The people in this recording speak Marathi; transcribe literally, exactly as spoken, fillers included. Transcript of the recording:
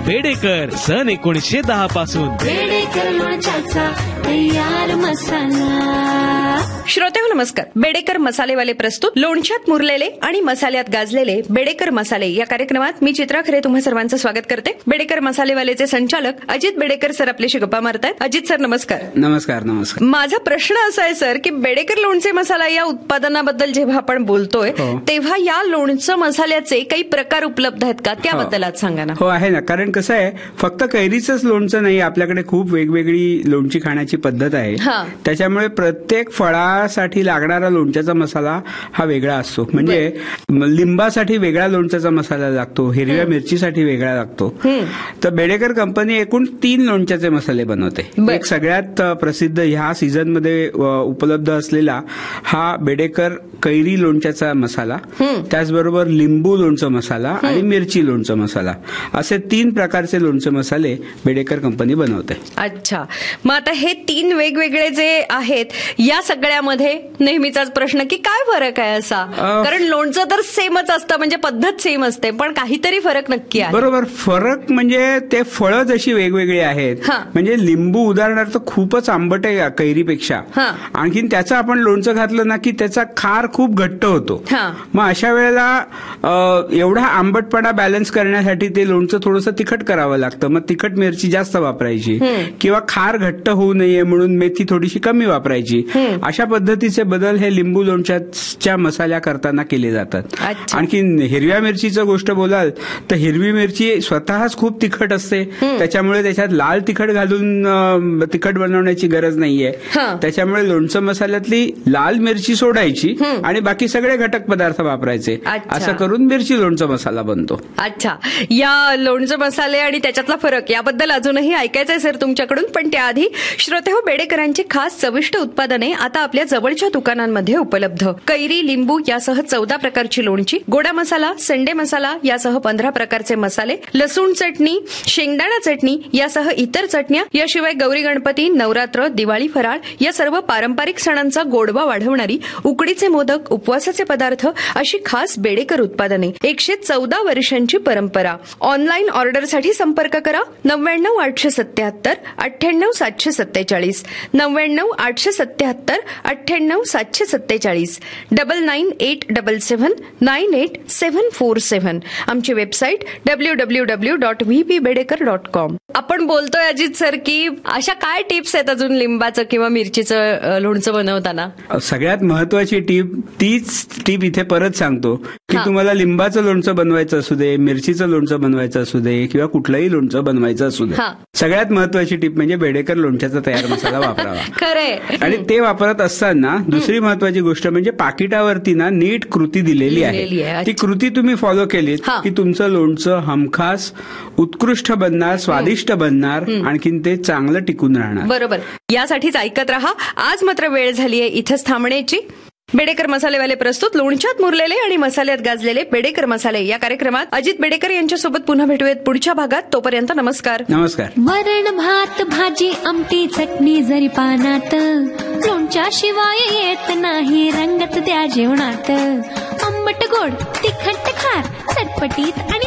बेडेकर सन एकोणीसशे दहा पासून बेडेकर लोणच्याचा तयार मसाला. श्रोतेहो नमस्कार. बेडेकर मसालेवाले प्रस्तुत लोणच्यात मुरलेले आणि मसाल्यात गाजलेले बेडेकर मसाले या कार्यक्रमात मी चित्रा खरे तुम्हा सर्वांचं स्वागत करते. बेडेकर मसालेवालेचे संचालक अजित बेडेकर सर आपल्याशी गप्पा मारतायत. अजित सर नमस्कार. नमस्कार. नमस्कार. माझा प्रश्न असा आहे सर की बेडेकर लोणचे मसाला या उत्पादनाबद्दल जेव्हा आपण बोलतोय तेव्हा या लोणचं मसाल्याचे काही प्रकार उपलब्ध आहेत का, त्याबद्दल आज सांगा ना. हो आहे ना, कारण कसं आहे फक्त कैरीचंच लोणचं नाही, आपल्याकडे खूप वेगवेगळी लोणची खाण्याची पद्धत आहे. त्याच्यामुळे प्रत्येक फळासाठी लागणारा लोणच्याचा मसाला हा वेगळा असतो. म्हणजे लिंबासाठी वेगळा लोणच्याचा मसाला लागतो, हिरव्या मिरचीसाठी वेगळा लागतो. तर बेडेकर कंपनी एकूण तीन लोणच्याचे मसाले बनवते. एक सगळ्यात प्रसिद्ध ह्या सीझनमध्ये उपलब्ध असलेला हा बेडेकर कैरी लोणच्याचा मसाला, त्याचबरोबर लिंबू लोणचं मसाला आणि मिरची लोणचं मसाला, असे तीन प्रकारचे लोणचे मसाले बेडेकर कंपनी बनवते. अच्छा, मग आता हे तीन वेगवेगळे जे आहेत या सगळ्यामध्ये नेहमीचाच प्रश्न की काय फरक आहे असा, कारण लोणचं तर सेमच असतं, म्हणजे पद्धत सेम असते, पण काहीतरी फरक नक्की आहे. बरोबर. फरक म्हणजे ते फळं जशी वेगवेगळी आहेत. म्हणजे लिंबू उदाहरणार्थ खूपच आंबट आहे कैरीपेक्षा, आणखीन त्याचं आपण लोणचं घातलं ना की त्याचा खार खूप घट्ट होतो. मग अशा वेळेला एवढा आंबटपणा बॅलन्स करण्यासाठी ते लोणचं थोडंसं तिखट करावं लागतं. मग तिखट मिरची जास्त वापरायची किंवा खार घट्ट होऊ नये म्हणून मेथी थोडीशी कमी वापरायची. अशा पद्धतीचे बदल हे लिंबू लोणच्याच्या मसाल्या करताना केले जातात. आणखी हिरव्या मिरचीचं गोष्ट बोलाल तर हिरवी मिरची स्वतःच खूप तिखट असते, त्याच्यामुळे त्याच्यात लाल तिखट घालून तिखट बनवण्याची गरज नाहीये. त्याच्यामुळे लोणचं मसाल्यातली लाल मिरची सोडायची आणि बाकी सगळे घटक पदार्थ वापरायचे. असं करून मिरची लोणचं मसाला बनतो. अच्छा, या लोणचं मसाले आणि त्याच्यातला फरक याबद्दल अजूनही ऐकायचंय सर तुमच्याकडून, पण त्याआधी श्रोतेहो बेडेकरांची खास चविष्ट उत्पादने आता आपल्या जवळच्या दुकानांमध्ये उपलब्ध. कैरी, लिंबू यासह चौदा प्रकारची लोणची, गोडा मसाला, संडे मसाला यासह पंधरा प्रकारचे मसाले, लसूण चटणी, शेंगदाणा चटणी यासह इतर चटण्या, याशिवाय गौरी गणपती, नवरात्र, दिवाळी फराळ या सर्व पारंपरिक सणांचा गोडवा वाढवणारी उकडीचे मोदक, उपवासाचे पदार्थ अशी खास बेडेकर उत्पादने. एकशे चौदा वर्षांची परंपरा. ऑनलाईन ऑर्डरसाठी संपर्क करा नव्याण्णव आठशे सत्याहत्तर अठ्ठ्याण्णव सातशे सत्तेचाळीस नव्याण्णव आठशे सत्याहत्तर अठ्ठ्याण्णव सातशे सत्तेचाळीस double nine eight double seven nine eight seven four seven. आमची website W W W dot V P Bedekar dot com. आपण बोलतोय अजित सर की अशा काय टिप्स आहेत अजून लिंबाचं किंवा मिरचीचं लोणचं बनवताना? सगळ्यात महत्वाची टीप तीच टीप इथे परत सांगतो की तुम्हाला लिंबाचं लोणचं बनवायचं असू दे, मिरचीचं लोणचं बनवायचं असू दे किंवा कुठलंही लोणचं बनवायचं असू दे, सगळ्यात महत्वाची टीप म्हणजे बेडेकर लोणच्याचा तयार मसाला वापरावा. खरंय. आणि ते वापरत असताना दुसरी महत्वाची गोष्ट म्हणजे पाकिटावरती ना नीट कृती दिलेली आहे. ती कृती तुम्ही फॉलो केलीत की तुमचं लोणचं हमखास उत्कृष्ट बनणार, स्वादिष्ट बनणार, आणखीन ते चांगलं टिकून राहणार. बरोबर. यासाठीच ऐकत रहा. आज मात्र वेळ झाली आहे इथंच थांबण्याची. बेडेकर मसालेवाले प्रस्तुत लोणच्यात मुरलेले आणि मसाल्यात गाजलेले बेडेकर मसाले या कार्यक्रमात अजित बेडेकर यांच्यासोबत पुन्हा भेटूयात पुढच्या भागात. तोपर्यंत नमस्कार. नमस्कार. वरण भात भाजी आमटी चटणी जरी पानात, लोणच्या शिवाय येत नाही रंगत द्या जेवणात. आंबट गोड तिखट खार चटपटीत आणि